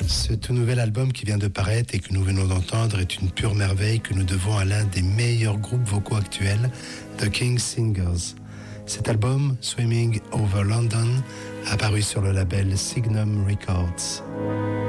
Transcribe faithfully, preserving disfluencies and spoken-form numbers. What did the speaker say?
Ce tout nouvel album qui vient de paraître et que nous venons d'entendre est une pure merveille que nous devons à l'un des meilleurs groupes vocaux actuels, The King Singers. Cet album, Swimming Over London, apparu sur le label Signum Records.